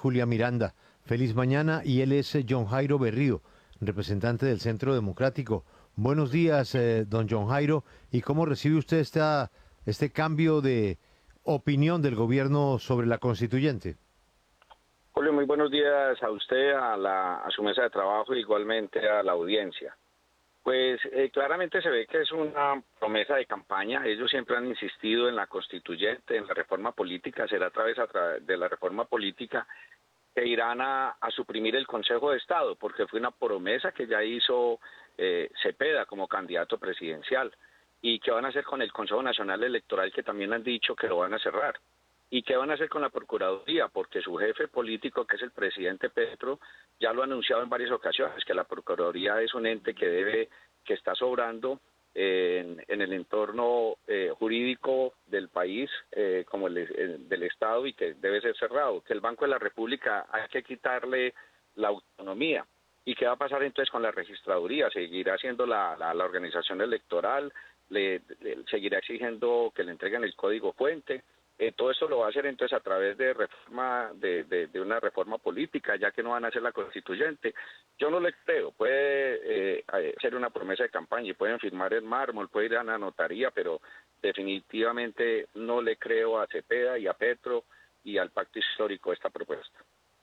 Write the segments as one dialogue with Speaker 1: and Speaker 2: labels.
Speaker 1: Julia Miranda. Feliz mañana y él es John Jairo Berrío, representante del Centro Democrático. Buenos días, don John Jairo. ¿Y cómo recibe usted este cambio de opinión del gobierno sobre la constituyente?
Speaker 2: Julio, muy buenos días a usted, a su mesa de trabajo e igualmente a la audiencia. Pues claramente se ve que es una promesa de campaña. Ellos siempre han insistido en la constituyente, en la reforma política. Será a través de la reforma política que irán a suprimir el Consejo de Estado, porque fue una promesa que ya hizo Cepeda como candidato presidencial. ¿Y qué van a hacer con el Consejo Nacional Electoral, que también han dicho que lo van a cerrar? ¿Y qué van a hacer con la Procuraduría? Porque su jefe político, que es el presidente Petro, ya lo ha anunciado en varias ocasiones, que la Procuraduría es un ente que está sobrando en el entorno jurídico del país, como del Estado, y que debe ser cerrado. Que el Banco de la República hay que quitarle la autonomía. ¿Y qué va a pasar entonces con la registraduría? ¿Seguirá siendo la organización electoral? ¿Seguirá exigiendo que le entreguen el código fuente? Todo esto lo va a hacer entonces a través de una reforma política, ya que no van a hacer la constituyente. Yo no le creo. Puede ser una promesa de campaña y pueden firmar en mármol, puede ir a la notaría, pero definitivamente no le creo a Cepeda y a Petro y al pacto histórico esta propuesta.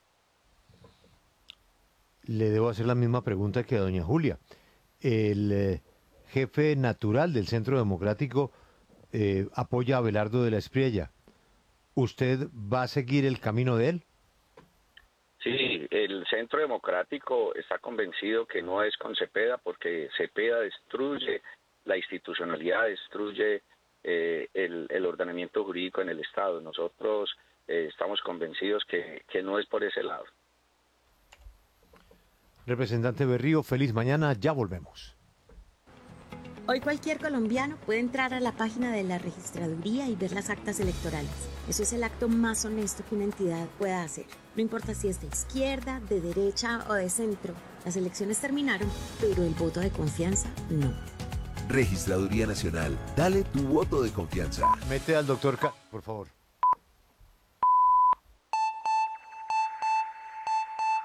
Speaker 1: Le debo hacer la misma pregunta que a doña Julia. El jefe natural del Centro Democrático apoya a Abelardo de la Espriella. ¿Usted va a seguir el camino de él?
Speaker 2: Sí, el Centro Democrático está convencido que no es con Cepeda, porque Cepeda destruye la institucionalidad, destruye el ordenamiento jurídico en el Estado. Nosotros estamos convencidos que no es por ese lado.
Speaker 1: Representante Berrío, feliz mañana, ya volvemos.
Speaker 3: Hoy cualquier colombiano puede entrar a la página de la registraduría y ver las actas electorales. Eso es el acto más honesto que una entidad pueda hacer. No importa si es de izquierda, de derecha o de centro. Las elecciones terminaron, pero el voto de confianza no.
Speaker 4: Registraduría Nacional, dale tu voto de confianza.
Speaker 1: Mete al doctor por favor.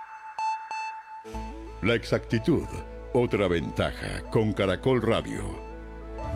Speaker 5: La exactitud, otra ventaja con Caracol Radio.